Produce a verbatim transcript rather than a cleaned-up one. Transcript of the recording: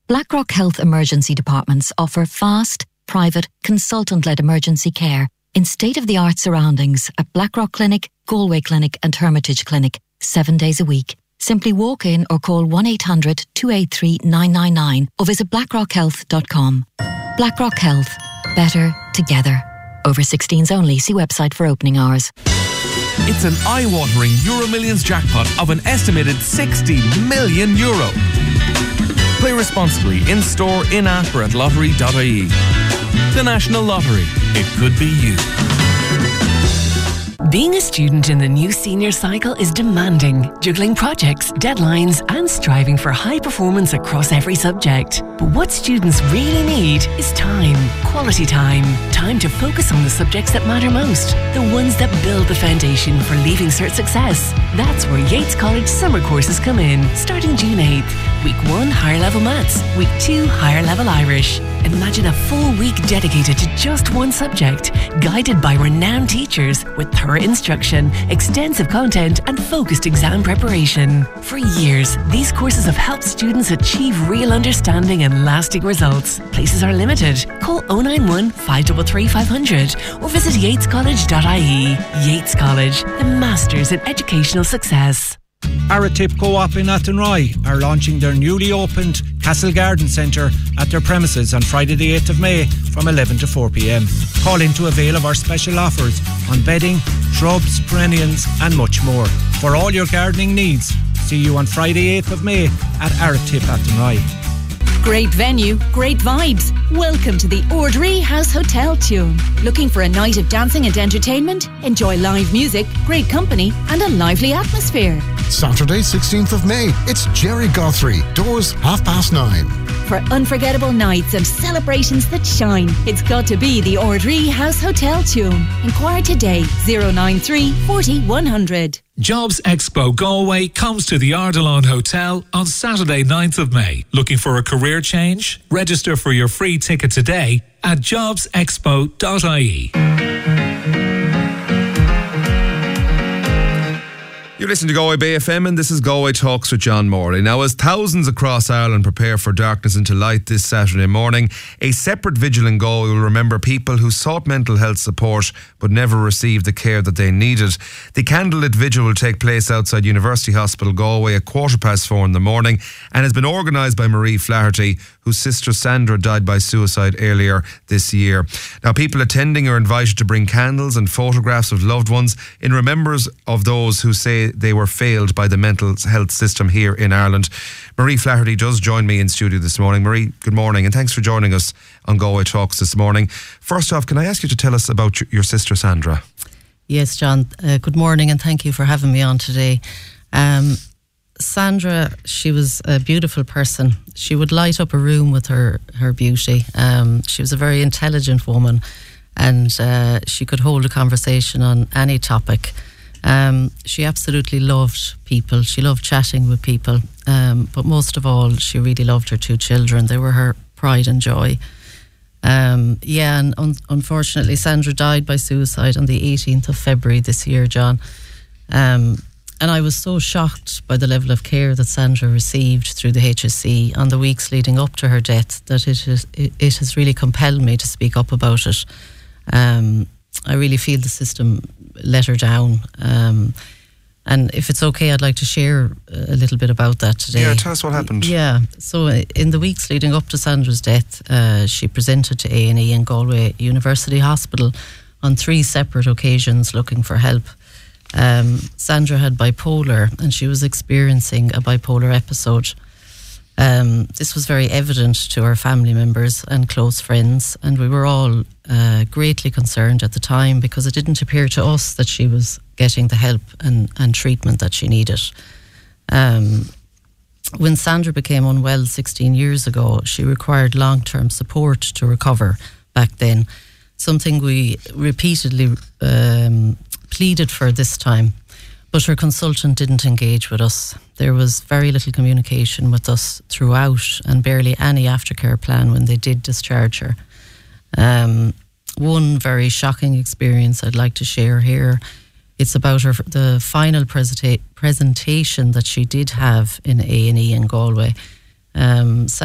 BlackRock Health Emergency Departments offer fast, private, consultant-led emergency care in state-of-the-art surroundings at BlackRock Clinic, Galway Clinic and Hermitage Clinic, seven days a week. Simply walk in or call one eight hundred two eight three nine nine nine or visit blackrock health dot com. BlackRock Health. Better together. Over sixteens only. See website for opening hours. It's an eye-watering Euro Millions jackpot of an estimated sixty million euro. Play responsibly in-store, in-app or at lottery dot I E. The National Lottery. It could be you. Being a student in the new senior cycle is demanding, juggling projects, deadlines and striving for high performance across every subject. But what students really need is time, quality time, time to focus on the subjects that matter most, the ones that build the foundation for Leaving Cert success. That's where Yates College summer courses come in, starting June eighth. Week one, higher level maths. Week two, higher level Irish. Imagine a full week dedicated to just one subject, guided by renowned teachers with thorough instruction, extensive content and focused exam preparation. For years, these courses have helped students achieve real understanding and lasting results. Places are limited. Call oh nine one, five three three, five hundred or visit yates college dot I E. Yates College, the masters in educational success. Aratip Co-op in Athenry are launching their newly opened Castle Garden Centre at their premises on Friday the eighth of May from eleven to four p m. Call in to avail of our special offers on bedding, shrubs, perennials and much more. For all your gardening needs, see you on Friday eighth of May at Aratip Athenry. Great venue, great vibes. Welcome to the Ordery House Hotel Tune. Looking for a night of dancing and entertainment? Enjoy live music, great company and a lively atmosphere. Saturday sixteenth of May, it's Jerry Guthrie. Doors half past nine. For unforgettable nights and celebrations that shine, it's got to be the Ordery House Hotel Tune. Inquire today, oh nine three, four oh, one hundred. Jobs Expo Galway comes to the Ardilaun Hotel on Saturday ninth of May. Looking for a career change? Register for your free ticket today at jobs expo dot I E. You're listening to Galway Bay F M and this is Galway Talks with John Morley. Now, as thousands across Ireland prepare for darkness into light this Saturday morning, a separate vigil in Galway will remember people who sought mental health support but never received the care that they needed. The candlelit vigil will take place outside University Hospital Galway at quarter past four in the morning and has been organised by Marie Flaherty, whose sister Sandra died by suicide earlier this year. Now, people attending are invited to bring candles and photographs of loved ones in remembrance of those who say they were failed by the mental health system here in Ireland. Marie Flaherty does join me in studio this morning. Marie, good morning and thanks for joining us on Galway Talks this morning. First off, can I ask you to tell us about your sister Sandra? Yes, John. Uh, good morning and thank you for having me on today. Um, Sandra, she was a beautiful person. She would light up a room with her, her beauty. Um, she was a very intelligent woman and uh, she could hold a conversation on any topic. Um, she absolutely loved people. She loved chatting with people. Um, but most of all, she really loved her two children. They were her pride and joy. Um, yeah, and un- unfortunately, Sandra died by suicide on the eighteenth of February this year, John. Um, and I was so shocked by the level of care that Sandra received through the H S C on the weeks leading up to her death that it, is, it, it has really compelled me to speak up about it. Um, I really feel the system let her down. Um, and if it's okay, I'd like to share a little bit about that today. Yeah, tell us what happened. Yeah, so in the weeks leading up to Sandra's death, uh, she presented to A and E in Galway University Hospital on three separate occasions looking for help. Um, Sandra had bipolar and she was experiencing a bipolar episode. Um, this was very evident to our family members and close friends, and we were all uh, greatly concerned at the time because it didn't appear to us that she was getting the help and, and treatment that she needed. Um, when Sandra became unwell sixteen years ago, she required long-term support to recover back then, something we repeatedly um, pleaded for this time. But her consultant didn't engage with us. There was very little communication with us throughout and barely any aftercare plan when they did discharge her. Um, one very shocking experience I'd like to share here. It's about her the final presenta- presentation that she did have in A and E in Galway. Um,